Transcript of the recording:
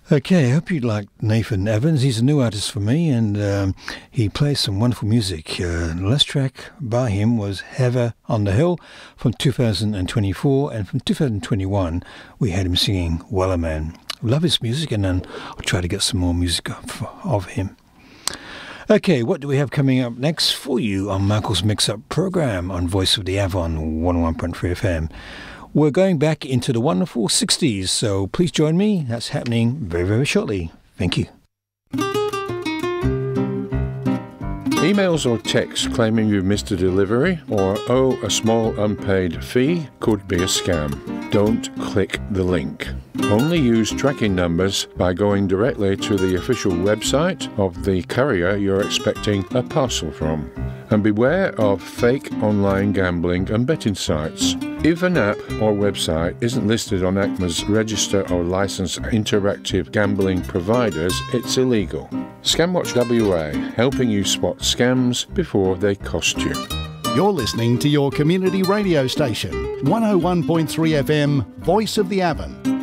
Okay, I hope you like Nathan Evans. He's a new artist for me, and he plays some wonderful music. The last track by him was Heather on the Hill from 2024, and from 2021 we had him singing Wellerman. Love his music, and then I'll try to get some more music of him. Okay, what do we have coming up next for you on Michael's Mix-Up program on Voice of the Avon 101.3 FM? We're going back into the wonderful 60s, so please join me. That's happening very, very shortly. Thank you. Emails or texts claiming you've missed a delivery or owe a small unpaid fee could be a scam. Don't click the link. Only use tracking numbers by going directly to the official website of the courier you're expecting a parcel from. And beware of fake online gambling and betting sites. If an app or website isn't listed on ACMA's register or licensed interactive gambling providers, it's illegal. Scamwatch WA, helping you spot scams before they cost you. You're listening to your community radio station, 101.3 FM, Voice of the Avon.